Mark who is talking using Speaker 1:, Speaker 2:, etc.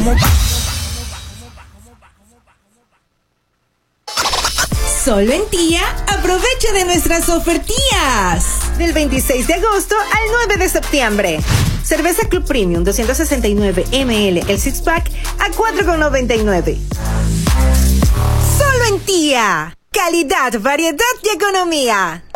Speaker 1: Solo en Tía, aprovecha de nuestras ofertías. Del 26 de agosto al 9 de septiembre. Cerveza Club Premium 269 ml, el six pack a $4,99. Solo en Tía. Calidad, variedad y economía.